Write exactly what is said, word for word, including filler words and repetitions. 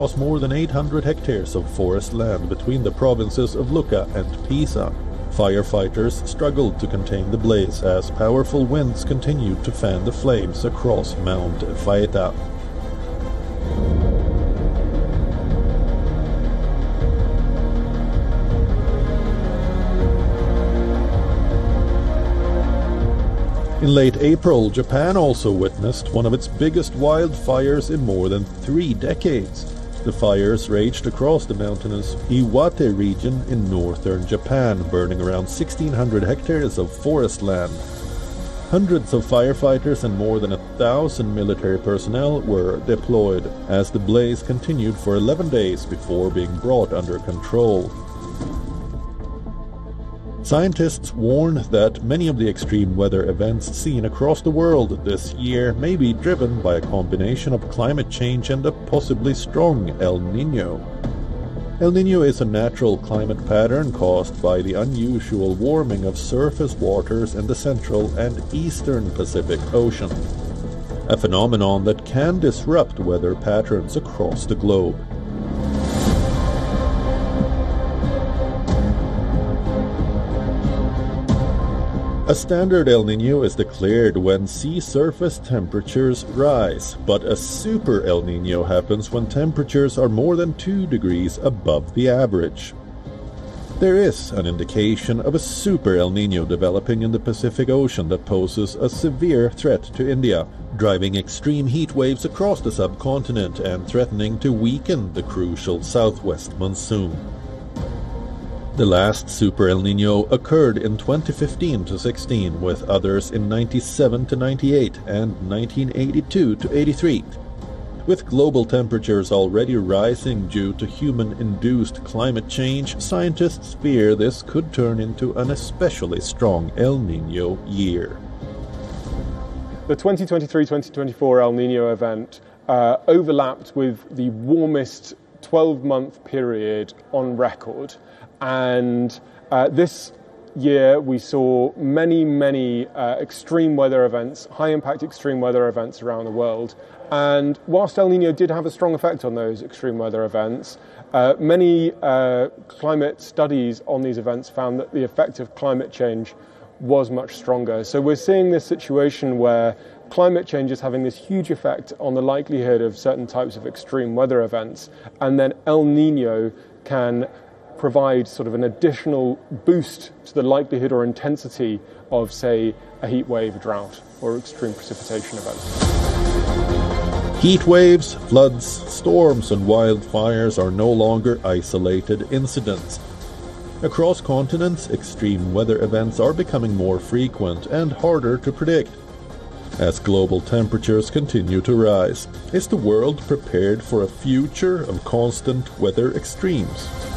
across more than eight hundred hectares of forest land between the provinces of Lucca and Pisa. Firefighters struggled to contain the blaze as powerful winds continued to fan the flames across Mount Faeta. In late April, Japan also witnessed one of its biggest wildfires in more than three decades. The fires raged across the mountainous Iwate region in northern Japan, burning around sixteen hundred hectares of forest land. Hundreds of firefighters and more than a thousand military personnel were deployed as the blaze continued for eleven days before being brought under control. Scientists warn that many of the extreme weather events seen across the world this year may be driven by a combination of climate change and a possibly strong El Niño. El Niño is a natural climate pattern caused by the unusual warming of surface waters in the central and eastern Pacific Ocean, a phenomenon that can disrupt weather patterns across the globe. A standard El Niño is declared when sea surface temperatures rise, but a super El Niño happens when temperatures are more than two degrees above the average. There is an indication of a super El Niño developing in the Pacific Ocean that poses a severe threat to India, driving extreme heat waves across the subcontinent and threatening to weaken the crucial southwest monsoon. The last Super El Niño occurred in twenty fifteen to sixteen, with others in ninety-seven to ninety-eight and nineteen eighty-two to eighty-three. With global temperatures already rising due to human-induced climate change, scientists fear this could turn into an especially strong El Niño year. The twenty twenty-three twenty twenty-four El Niño event uh, overlapped with the warmest twelve-month period on record. And uh, this year we saw many, many uh, extreme weather events, high-impact extreme weather events around the world. And whilst El Niño did have a strong effect on those extreme weather events, uh, many uh, climate studies on these events found that the effect of climate change was much stronger. So we're seeing this situation where climate change is having this huge effect on the likelihood of certain types of extreme weather events, and then El Niño can provide sort of an additional boost to the likelihood or intensity of, say, a heat wave, drought, or extreme precipitation event. Heat waves, floods, storms, and wildfires are no longer isolated incidents. Across continents, extreme weather events are becoming more frequent and harder to predict. As global temperatures continue to rise, is the world prepared for a future of constant weather extremes?